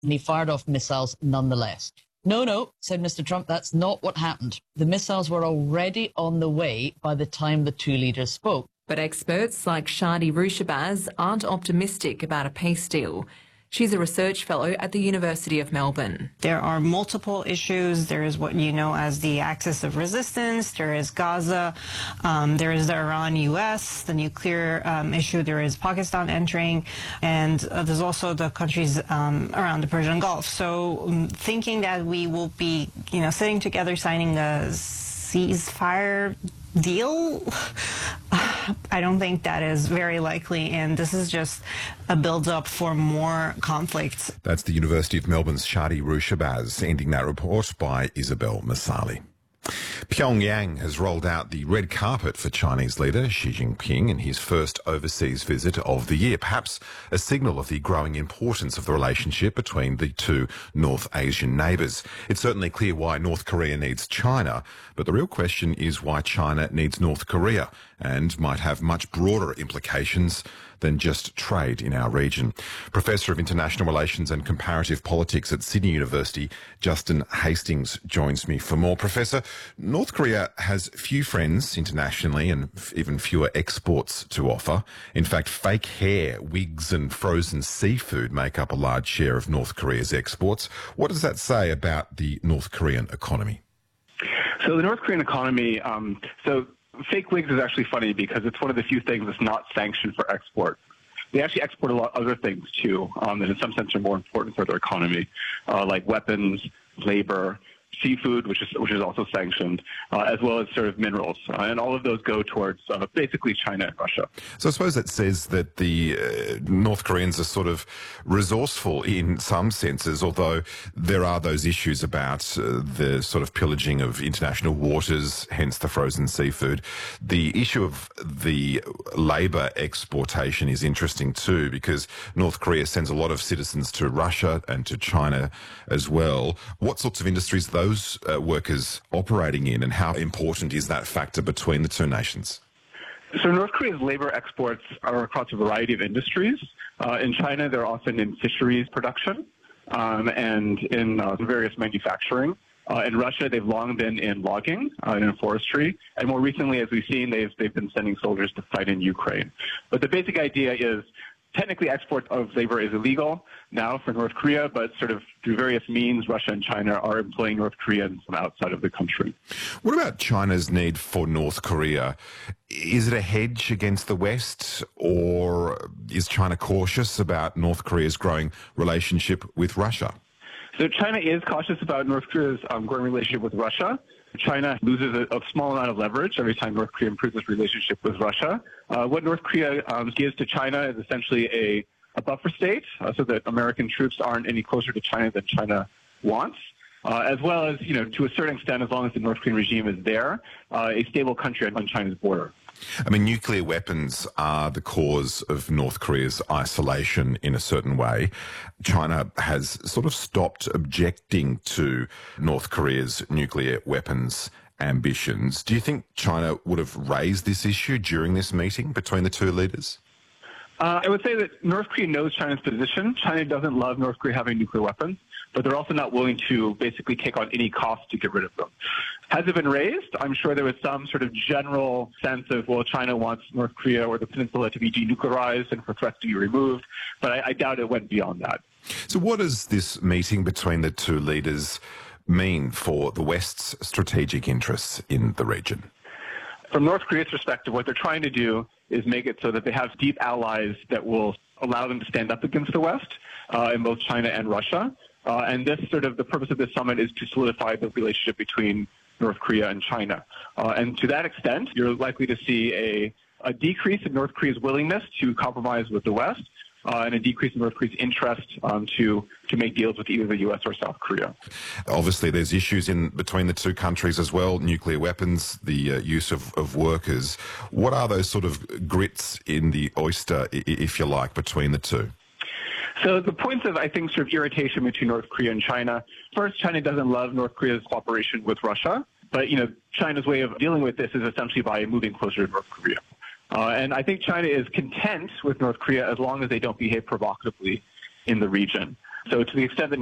and he fired off missiles nonetheless. No, no, said Mr. Trump, that's not what happened. The missiles were already on the way by the time the two leaders spoke. But experts like Shadi Rushabaz aren't optimistic about a peace deal. She's a research fellow at the University of Melbourne. There are multiple issues. There is what you know as the axis of resistance. There is Gaza. There is the Iran-US, the nuclear issue. There is Pakistan entering. And there's also the countries around the Persian Gulf. So thinking that we will be, sitting together signing a ceasefire deal, I don't think that is very likely, and this is just a build-up for more conflicts. That's the University of Melbourne's Shadi Rushabaz, ending that report by Isabel Masali. Pyongyang has rolled out the red carpet for Chinese leader Xi Jinping in his first overseas visit of the year, perhaps a signal of the growing importance of the relationship between the two North Asian neighbours. It's certainly clear why North Korea needs China, but the real question is why China needs North Korea, and might have much broader implications than just trade in our region. Professor of International Relations and Comparative Politics at Sydney University, Justin Hastings, joins me for more. Professor, North Korea has few friends internationally and even fewer exports to offer. In fact, fake hair, wigs and frozen seafood make up a large share of North Korea's exports. What does that say about the North Korean economy? So the North Korean economy, fake wigs is actually funny because it's one of the few things that's not sanctioned for export. They actually export a lot of other things too that in some sense are more important for their economy, like weapons, labor, seafood, which is also sanctioned, as well as sort of minerals. And all of those go towards basically China and Russia. So I suppose that says that the North Koreans are sort of resourceful in some senses, although there are those issues about the sort of pillaging of international waters, hence the frozen seafood. The issue of the labour exportation is interesting too, because North Korea sends a lot of citizens to Russia and to China as well. What sorts of industries are those workers operating in, and how important is that factor between the two nations? So North Korea's labor exports are across a variety of industries. In China, they're often in fisheries production and in various manufacturing. In Russia, they've long been in logging and in forestry. And more recently, as we've seen, they've been sending soldiers to fight in Ukraine. But the basic idea is technically export of labor is illegal now for North Korea, but sort of through various means, Russia and China are employing North Koreans from outside of the country. What about China's need for North Korea? Is it a hedge against the West, or is China cautious about North Korea's growing relationship with Russia? So China is cautious about North Korea's growing relationship with Russia. China loses a small amount of leverage every time North Korea improves its relationship with Russia. What North Korea gives to China is essentially a buffer state so that American troops aren't any closer to China than China wants, as well as, to a certain extent, as long as the North Korean regime is there, a stable country on China's border. I mean, nuclear weapons are the cause of North Korea's isolation in a certain way. China has sort of stopped objecting to North Korea's nuclear weapons ambitions. Do you think China would have raised this issue during this meeting between the two leaders? I would say that North Korea knows China's position. China doesn't love North Korea having nuclear weapons, but they're also not willing to basically take on any cost to get rid of them. Has it been raised? I'm sure there was some sort of general sense of, well, China wants North Korea or the peninsula to be denuclearized and for threats to be removed, but I doubt it went beyond that. So what does this meeting between the two leaders mean for the West's strategic interests in the region? From North Korea's perspective, what they're trying to do is make it so that they have deep allies that will allow them to stand up against the West in both China and Russia. And the purpose of this summit is to solidify the relationship between North Korea and China. And to that extent, you're likely to see a decrease in North Korea's willingness to compromise with the West, and a decrease in North Korea's interest to make deals with either the U.S. or South Korea. Obviously, there's issues in between the two countries as well, nuclear weapons, the use of workers. What are those sort of grits in the oyster, if you like, between the two? So the points of, I think, sort of irritation between North Korea and China. First, China doesn't love North Korea's cooperation with Russia. But, China's way of dealing with this is essentially by moving closer to North Korea. And I think China is content with North Korea as long as they don't behave provocatively in the region. So to the extent that